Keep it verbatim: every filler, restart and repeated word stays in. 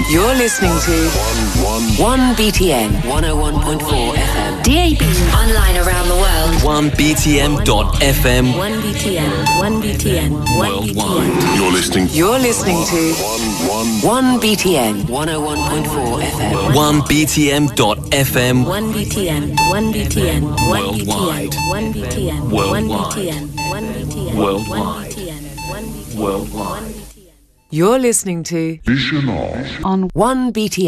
You're listening to one B T N one oh one point four F M. D A B. Online around the world. one B T M dot F M. one B T N. one B T N. one B T N. You're listening. You're listening to one B T N one oh one point four F M. one B T M dot F M. one B T N. one B T N. Worldwide. one B T N. Worldwide. one B T N. one B T N. Worldwide. one B T N. Worldwide. You're listening to Vision Off on one B T N.